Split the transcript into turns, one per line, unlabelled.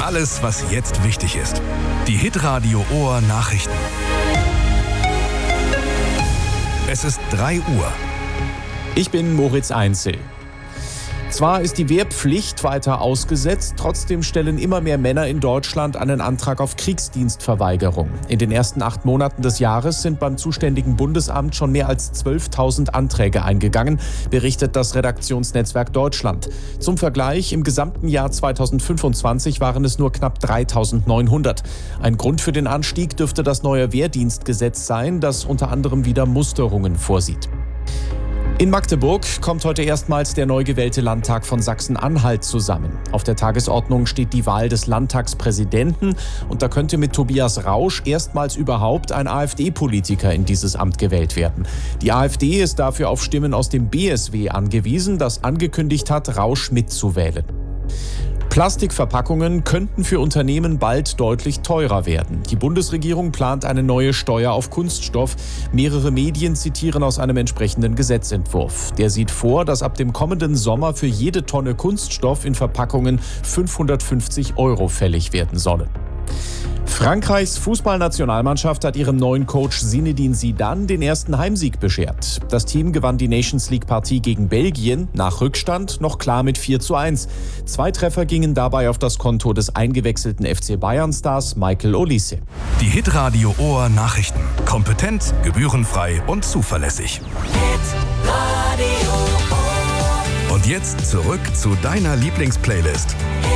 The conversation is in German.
alles, was jetzt wichtig ist. Die Hitradio Ohr Nachrichten. Es ist 3 Uhr.
Ich bin Moritz Einzel. Zwar ist die Wehrpflicht weiter ausgesetzt, trotzdem stellen immer mehr Männer in Deutschland einen Antrag auf Kriegsdienstverweigerung. In den ersten 8 Monaten des Jahres sind beim zuständigen Bundesamt schon mehr als 12.000 Anträge eingegangen, berichtet das Redaktionsnetzwerk Deutschland. Zum Vergleich, im gesamten Jahr 2025 waren es nur knapp 3.900. Ein Grund für den Anstieg dürfte das neue Wehrdienstgesetz sein, das unter anderem wieder Musterungen vorsieht. In Magdeburg kommt heute erstmals der neu gewählte Landtag von Sachsen-Anhalt zusammen. Auf der Tagesordnung steht die Wahl des Landtagspräsidenten und da könnte mit Tobias Rausch erstmals überhaupt ein AfD-Politiker in dieses Amt gewählt werden. Die AfD ist dafür auf Stimmen aus dem BSW angewiesen, das angekündigt hat, Rausch mitzuwählen. Plastikverpackungen könnten für Unternehmen bald deutlich teurer werden. Die Bundesregierung plant eine neue Steuer auf Kunststoff. Mehrere Medien zitieren aus einem entsprechenden Gesetzentwurf. Der sieht vor, dass ab dem kommenden Sommer für jede Tonne Kunststoff in Verpackungen 550 € fällig werden sollen. Frankreichs Fußballnationalmannschaft hat ihrem neuen Coach Zinedine Zidane den ersten Heimsieg beschert. Das Team gewann die Nations League-Partie gegen Belgien nach Rückstand noch klar mit 4:1. 2 Treffer gingen dabei auf das Konto des eingewechselten FC Bayern-Stars Michael Olise.
Die Hitradio Ohr Nachrichten. Kompetent, gebührenfrei und zuverlässig.
Hitradio Ohr.
Und jetzt zurück zu deiner Lieblingsplaylist.